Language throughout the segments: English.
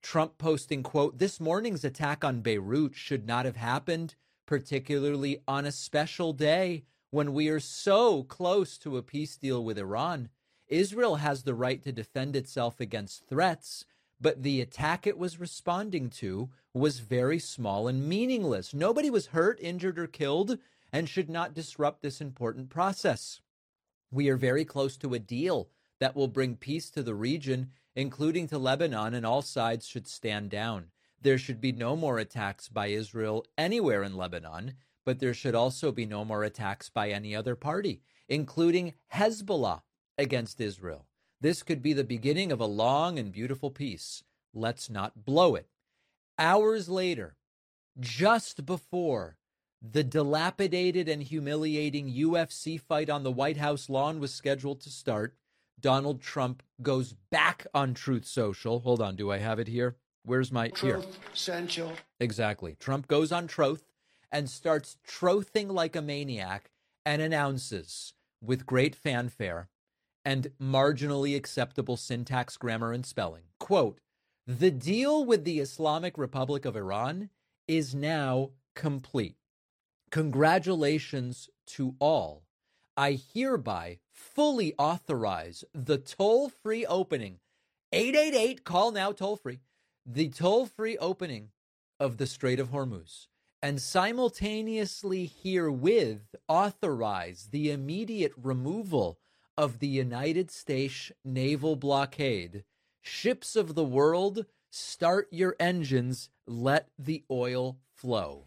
Trump posting, quote, "This morning's attack on Beirut should not have happened, particularly on a special day when we are so close to a peace deal with Iran. Israel has the right to defend itself against threats, but the attack it was responding to was very small and meaningless. Nobody was hurt, injured, or killed, and should not disrupt this important process. We are very close to a deal that will bring peace to the region, including to Lebanon, and all sides should stand down. There should be no more attacks by Israel anywhere in Lebanon, but there should also be no more attacks by any other party, including Hezbollah, against Israel. This could be the beginning of a long and beautiful peace. Let's not blow it." Hours later, just before the dilapidated and humiliating UFC fight on the White House lawn was scheduled to start, Donald Trump goes back on Truth Social. Hold on, do I have it here? Where's my... Truth here. Central. Exactly. Trump goes on Troth and starts trothing like a maniac and announces with great fanfare and marginally acceptable syntax, grammar, and spelling, quote, "The deal with the Islamic Republic of Iran is now complete. Congratulations to all. I hereby fully authorize the toll-free opening, 888, call now toll-free, the toll-free opening of the Strait of Hormuz, and simultaneously herewith authorize the immediate removal of the United States naval blockade. Ships of the world, start your engines, let the oil flow."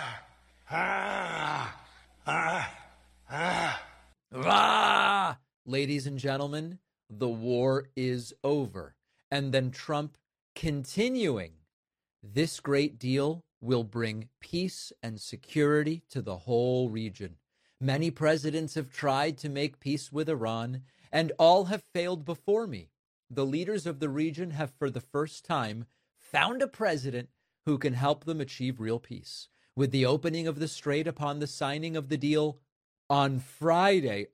Ladies and gentlemen, the war is over. And then Trump continuing, "This great deal will bring peace and security to the whole region. Many presidents have tried to make peace with Iran, and all have failed before me. The leaders of the region have for the first time found a president who can help them achieve real peace. With the opening of the strait upon the signing of the deal on Friday,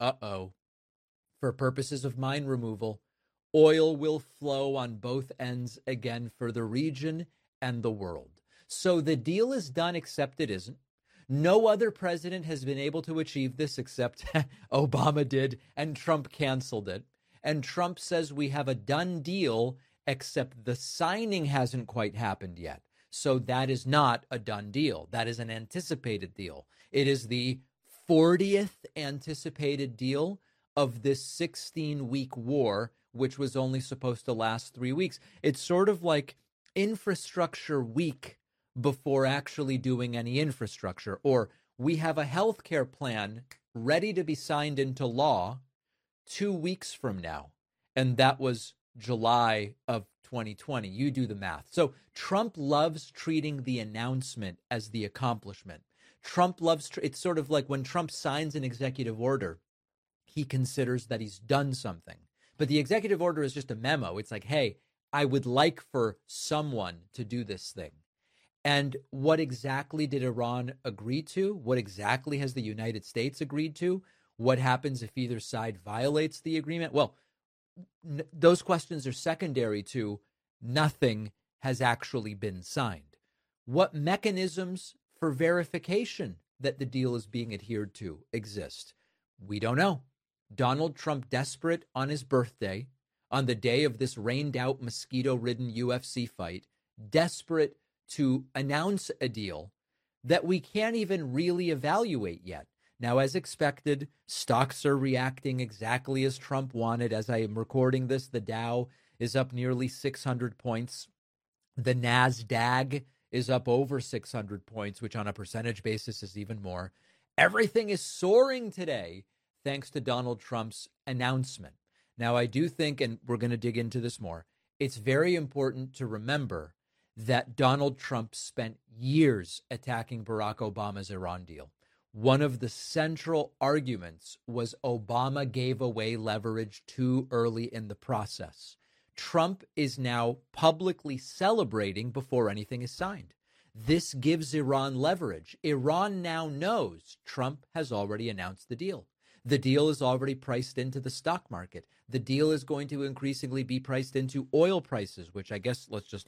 for purposes of mine removal, oil will flow on both ends again for the region and the world. So the deal is done, except it isn't. No other president has been able to achieve this except Obama did, and Trump canceled it. And Trump says we have a done deal, except the signing hasn't quite happened yet. So that is not a done deal. That is an anticipated deal. It is the 40th anticipated deal of this 16-week war, which was only supposed to last 3 weeks. It's sort of like infrastructure week before actually doing any infrastructure. Or we have a healthcare plan ready to be signed into law 2 weeks from now. And that was July of 2020. You do the math. So Trump loves treating the announcement as the accomplishment. Trump loves, it's sort of like when Trump signs an executive order, he considers that he's done something. But the executive order is just a memo. It's like, hey, I would like for someone to do this thing. And what exactly did Iran agree to? What exactly has the United States agreed to? What happens if either side violates the agreement? Well, those questions are secondary to nothing has actually been signed. What mechanisms for verification that the deal is being adhered to exist? We don't know. Donald Trump, desperate on his birthday, on the day of this rained-out, mosquito-ridden UFC fight, desperate to announce a deal that we can't even really evaluate yet. Now, as expected, stocks are reacting exactly as Trump wanted. As I am recording this, the Dow is up nearly 600 points. The NASDAQ is up over 600 points, which on a percentage basis is even more. Everything is soaring today thanks to Donald Trump's announcement. Now, I do think, and we're going to dig into this more, it's very important to remember that Donald Trump spent years attacking Barack Obama's Iran deal. One of the central arguments was Obama gave away leverage too early in the process. Trump is now publicly celebrating before anything is signed. This gives Iran leverage. Iran now knows Trump has already announced the deal. The deal is already priced into the stock market. The deal is going to increasingly be priced into oil prices, which I guess let's just